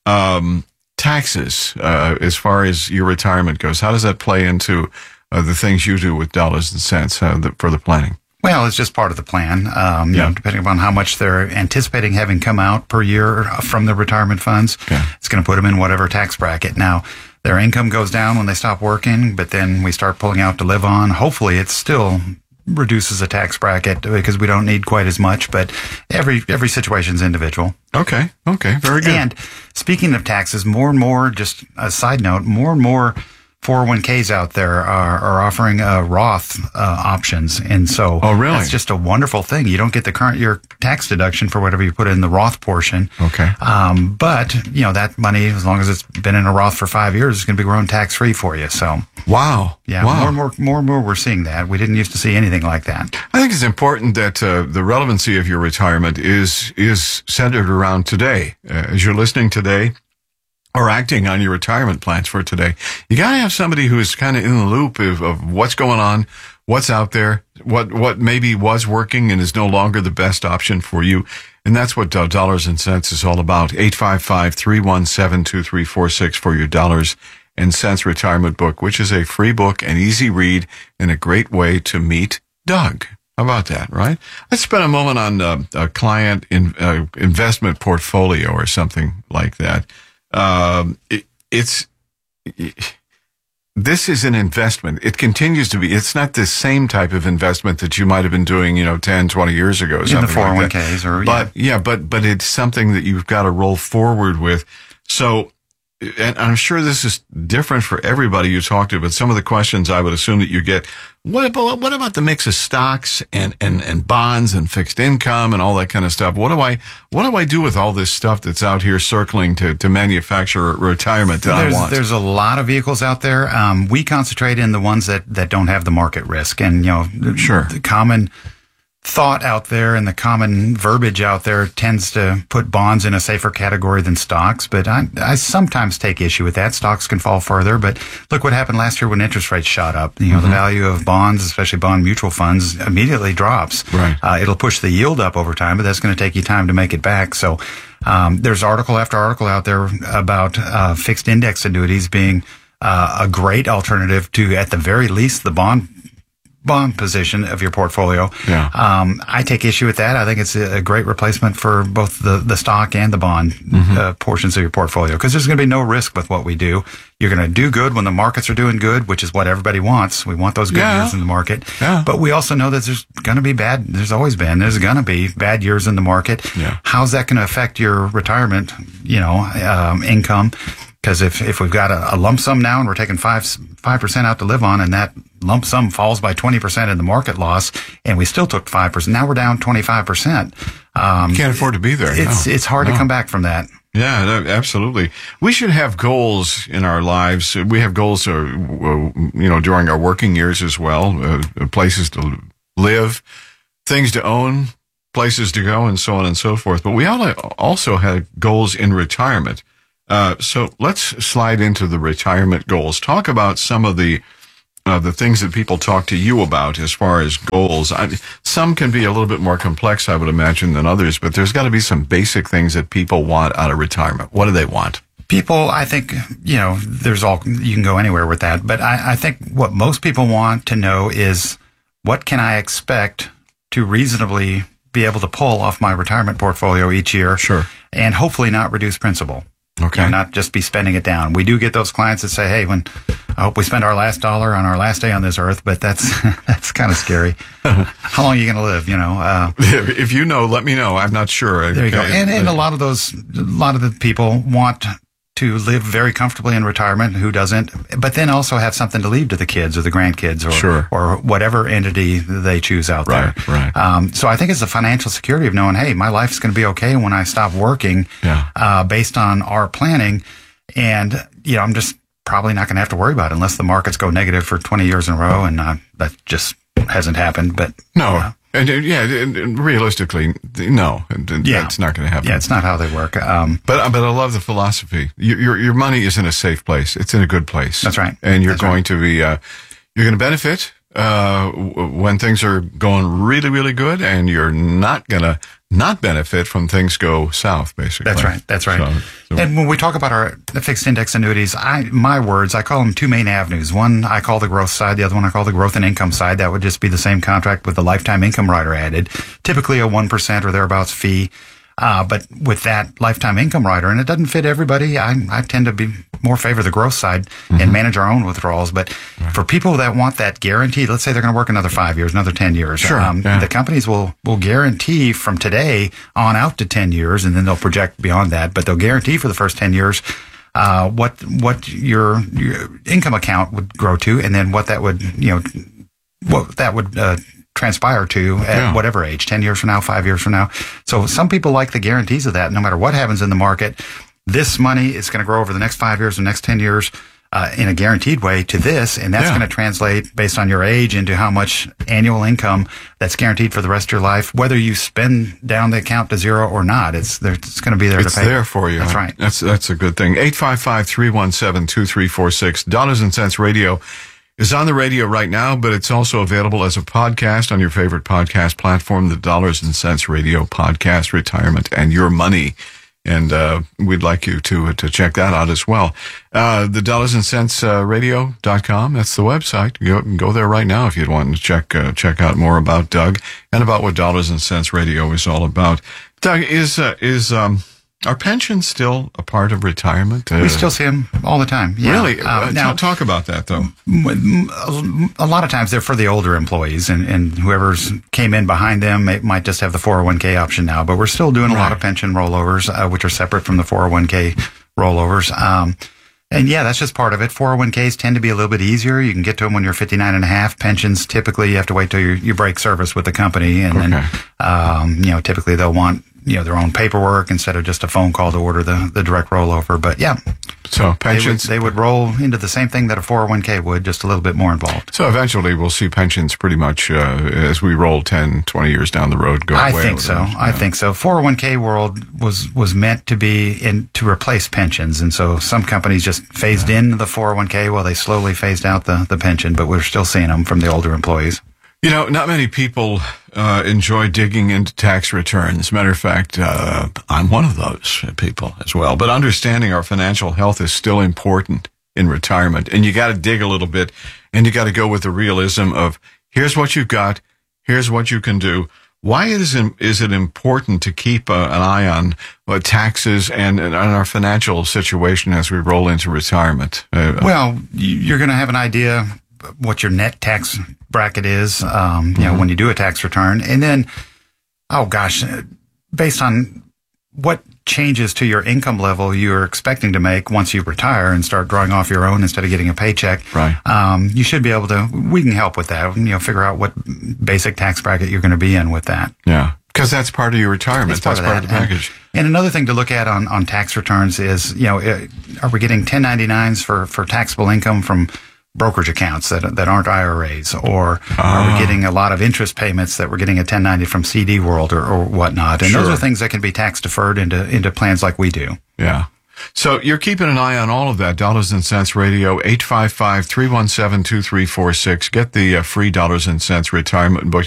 Um, taxes, uh, as far as your retirement goes, how does that play into uh, the things you do with Dollars and Cents uh, the, for the planning? Well, it's just part of the plan. Um, you yeah. know, depending upon how much they're anticipating having come out per year from the retirement funds, okay. It's going to put them in whatever tax bracket. Now, their income goes down when they stop working, but then we start pulling out to live on. Hopefully, it still reduces the tax bracket because we don't need quite as much, but every every situation's individual. Okay, okay, very good. And speaking of taxes, more and more, just a side note, more and more four oh one k's out there are, are offering uh, Roth uh, options. And so oh, really? That's just a wonderful thing. You don't get the current year tax deduction for whatever you put in the Roth portion. Okay. Um, but, you know, that money, as long as it's been in a Roth for five years, is going to be grown tax-free for you. So, wow. Yeah, wow. more and more, more and more we're seeing that. We didn't used to see anything like that. I think it's important that uh, the relevancy of your retirement is is centered around today. Uh, as you're listening today, or acting on your retirement plans for today, you got to have somebody who is kind of in the loop of, of what's going on, what's out there, what what maybe was working and is no longer the best option for you. And that's what uh, Dollars and Cents is all about. eight five five, three one seven, two three four six for your Dollars and Cents retirement book, which is a free book, an easy read, and a great way to meet Doug. How about that, right? Let's spend a moment on uh, a client in, uh, investment portfolio or something like that. Um, it, it's, it, this is an investment. It continues to be. It's not the same type of investment that you might have been doing, you know, ten, twenty years ago. In the four oh one k's or, but yeah, but, but it's something that you've got to roll forward with. So, and I'm sure this is different for everybody you talk to, but some of the questions I would assume that you get, what about, what about the mix of stocks and, and, and bonds and fixed income and all that kind of stuff? What do I, what do I do with all this stuff that's out here circling to, to manufacture retirement that there's, I want? There's a lot of vehicles out there. Um, we concentrate in the ones that, that don't have the market risk. And, you know, sure. the common thought out there and the common verbiage out there tends to put bonds in a safer category than stocks. But I, I sometimes take issue with that. Stocks can fall further. But look what happened last year when interest rates shot up. You know, mm-hmm. the value of bonds, especially bond mutual funds, immediately drops. Right. Uh, it'll push the yield up over time, but that's going to take you time to make it back. So um, there's article after article out there about uh, fixed index annuities being uh, a great alternative to, at the very least, the bond bond position of your portfolio. Yeah. Um, I take issue with that. I think it's a great replacement for both the, the stock and the bond mm-hmm. uh, portions of your portfolio, because there's going to be no risk with what we do. You're going to do good when the markets are doing good, which is what everybody wants. We want those good yeah. years in the market. Yeah. But we also know that there's going to be bad, there's always been, there's going to be bad years in the market. Yeah. How's that going to affect your retirement, you know, um, income? Because if, if we've got a, a lump sum now and we're taking five, five percent out to live on, and that lump sum falls by twenty percent in the market loss, and we still took five percent, now we're down twenty-five percent. Um, you can't afford to be there. It's, no. it's hard no. to come back from that. Yeah, absolutely. We should have goals in our lives. We have goals, uh, you know, during our working years as well, uh, places to live, things to own, places to go, and so on and so forth. But we also have goals in retirement. Uh, so let's slide into the retirement goals. Talk about some of the uh, the things that people talk to you about as far as goals. I, some can be a little bit more complex, I would imagine, than others, but there's got to be some basic things that people want out of retirement. What do they want? People, I think, you know, there's all, you can go anywhere with that, but I, I think what most people want to know is, what can I expect to reasonably be able to pull off my retirement portfolio each year? Sure. And hopefully not reduce principal. Okay. You know, not just be spending it down. We do get those clients that say, hey, when I hope we spend our last dollar on our last day on this earth, but that's that's kind of scary. How long are you going to live, you know? Uh, if you know, let me know. I'm not sure. There you go. And, and a lot of those, a lot of the people want to live very comfortably in retirement, who doesn't, but then also have something to leave to the kids or the grandkids or sure. or whatever entity they choose out right, there. Right. Um, so I think it's the financial security of knowing, hey, my life's going to be okay when I stop working, yeah. uh, based on our planning. And, you know, I'm just probably not going to have to worry about it unless the markets go negative for twenty years in a row. And uh, that just hasn't happened. But no. Uh, And, uh, yeah, and realistically, no, and, yeah. that's not going to happen. Yeah, it's not how they work. Um, but but I love the philosophy. Your, your your money is in a safe place. It's in a good place. That's right. And you're that's going right. to be uh, you're going to benefit uh, when things are going really really good, and you're not going to not benefit when things go south. Basically, that's right. That's right. So, so. And when we talk about our fixed index annuities, I my words, I call them two main avenues. One I call the growth side. The other one I call the growth and income side. That would just be the same contract with the lifetime income rider added, typically a one percent or thereabouts fee. Uh, but with that lifetime income rider, and it doesn't fit everybody, I, I tend to be more favor the growth side mm-hmm. and manage our own withdrawals. But right. for people that want that guaranteed, let's say they're going to work another five years, another ten years. Sure. Um, yeah. The companies will, will guarantee from today on out to ten years, and then they'll project beyond that. But they'll guarantee for the first ten years uh, what what your, your income account would grow to, and then what that would, you know, what that would uh, transpire to at yeah. whatever age, ten years from now, five years from now. So some people like the guarantees of that. No matter what happens in the market, this money is going to grow over the next five years, the next ten years, uh, in a guaranteed way to this. And that's yeah. going to translate based on your age into how much annual income that's guaranteed for the rest of your life, whether you spend down the account to zero or not. It's there. It's going to be there it's to pay. It's there for you. That's right. That's, that's a good thing. eight five five, three one seven, two three four six. Dollars and Cents Radio is on the radio right now, but it's also available as a podcast on your favorite podcast platform, the Dollars and Cents Radio Podcast, Retirement and Your Money. And uh, we'd like you to uh, to check that out as well. Uh, the Dollars and Cents uh, Radio dot com, that's the website. Go, go there right now if you'd want to check uh, check out more about Doug and about what Dollars and Cents Radio is all about. Doug, is uh, is um, are pensions still a part of retirement? Uh, we still see them all the time. Yeah. Really? Uh, uh, now, talk about that, though. A lot of times they're for the older employees, and, and whoever's came in behind them may, might just have the four oh one k option now. But we're still doing a right. lot of pension rollovers, uh, which are separate from the four oh one k rollovers. Um, and yeah, that's just part of it. four oh one k's tend to be a little bit easier. You can get to them when you're fifty-nine and a half. Pensions, typically you have to wait till you, you break service with the company. And okay. then, um, you know, typically they'll want, you know, their own paperwork instead of just a phone call to order the, the direct rollover. But yeah. So pensions, they would, they would roll into the same thing that a four oh one k would, just a little bit more involved. So eventually we'll see pensions pretty much, uh, as we roll ten, twenty years down the road go away. I think so. Yeah. I think so. four oh one k world was, was meant to be in, to replace pensions. And so some companies just phased yeah. in the four oh one k while they slowly phased out the, the pension, but we're still seeing them from the older employees. You know, not many people uh, enjoy digging into tax returns. Matter of fact, uh, I'm one of those people as well. But understanding our financial health is still important in retirement. And you got to dig a little bit, and you got to go with the realism of Here's what you've got. Here's what you can do. Why is it, is it important to keep uh, an eye on uh, taxes and, and our financial situation as we roll into retirement? Uh, well, you're going to have an idea what your net tax bracket is, um, you mm-hmm. know, when you do a tax return. And then, oh gosh, based on what changes to your income level you're expecting to make once you retire and start drawing off your own instead of getting a paycheck. Right. Um, you should be able to, we can help with that, you know, figure out what basic tax bracket you're going to be in with that. Yeah. Because that's part of your retirement. Part that's of part that. of the package. And, and another thing to look at on, on tax returns is, you know, are we getting ten ninety-nines for, for taxable income from brokerage accounts that that aren't I R As, or uh, are we getting a lot of interest payments that we're getting a ten ninety from C D World or, or whatnot? And sure. those are things that can be tax deferred into into plans like we do. Yeah. So you're keeping an eye on all of that. Dollars and Cents Radio, eight five five, three one seven, two three four six. Get the uh, free Dollars and Cents retirement book.